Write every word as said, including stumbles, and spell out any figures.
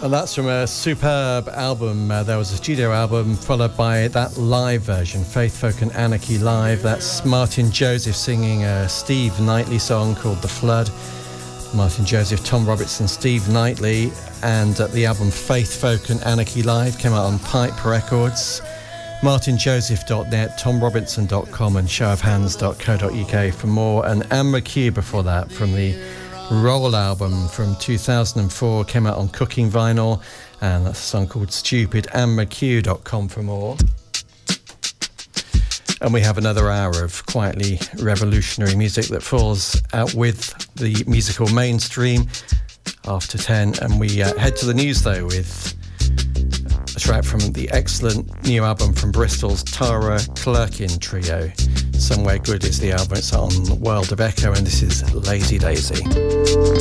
And that's from a superb album. Uh, there was a studio album followed by that live version, Faith, Folk and Anarchy Live. That's Martin Joseph singing a Steve Knightley song called The Flood. Martin Joseph, Tom Robertson, Steve Knightley. And uh, the album Faith, Folk and Anarchy Live came out on Pipe Records. martin joseph dot net, tom robinson dot com and show of hands dot co dot uk for more. And Anne McHugh before that from the Roll album from two thousand four, came out on Cooking Vinyl, and that's a song called Stupid. anne mchugh dot com for more. And we have another hour of quietly revolutionary music that falls out with the musical mainstream after ten, and we uh, head to the news though with a track from the excellent new album from Bristol's Tara Clerkin Trio. Somewhere Good is the album. It's on World of Echo, and this is Lazy Daisy.